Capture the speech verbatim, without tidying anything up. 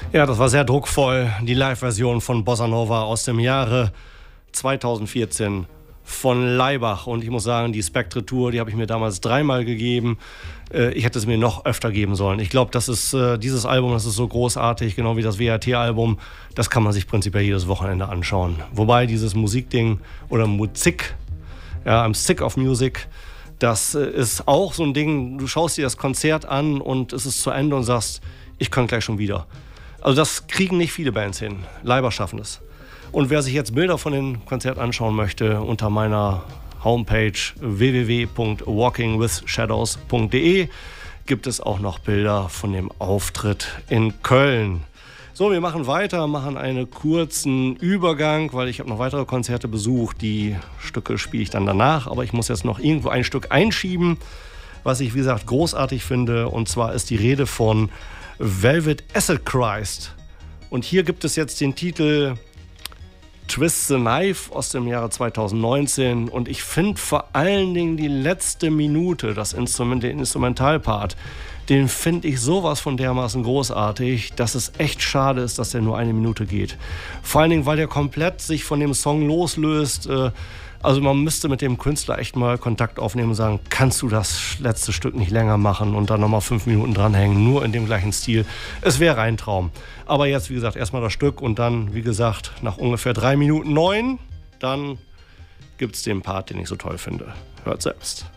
Ja, das war sehr druckvoll. Die Live-Version von Bossa Nova aus dem Jahre zweitausendvierzehn von Laibach. Und ich muss sagen, die Spectre-Tour, die habe ich mir damals dreimal gegeben. Ich hätte es mir noch öfter geben sollen. Ich glaube, das ist dieses Album, das ist so großartig, genau wie das W R T-Album. Das kann man sich prinzipiell jedes Wochenende anschauen. Wobei dieses Musikding oder Musik, ja, I'm sick of music, das ist auch so ein Ding, du schaust dir das Konzert an und es ist zu Ende und sagst, ich kann gleich schon wieder. Also das kriegen nicht viele Bands hin. Laibach schaffen es. Und wer sich jetzt Bilder von dem Konzert anschauen möchte, unter meiner Homepage w w w punkt walking with shadows punkt d e gibt es auch noch Bilder von dem Auftritt in Köln. So, wir machen weiter, machen einen kurzen Übergang, weil ich habe noch weitere Konzerte besucht. Die Stücke spiele ich dann danach, aber ich muss jetzt noch irgendwo ein Stück einschieben, was ich, wie gesagt, großartig finde. Und zwar ist die Rede von Velvet Acid Christ. Und hier gibt es jetzt den Titel Twist the Knife aus dem Jahre zweitausendneunzehn. Und ich finde vor allen Dingen die letzte Minute, das Instrument, den Instrumentalpart, den finde ich sowas von dermaßen großartig, dass es echt schade ist, dass der nur eine Minute geht. Vor allen Dingen, weil der komplett sich von dem Song loslöst. Also man müsste mit dem Künstler echt mal Kontakt aufnehmen und sagen, kannst du das letzte Stück nicht länger machen und dann nochmal fünf Minuten dranhängen, nur in dem gleichen Stil. Es wäre ein Traum. Aber jetzt, wie gesagt, erstmal das Stück und dann, wie gesagt, nach ungefähr drei Minuten neun, dann gibt es den Part, den ich so toll finde. Hört selbst.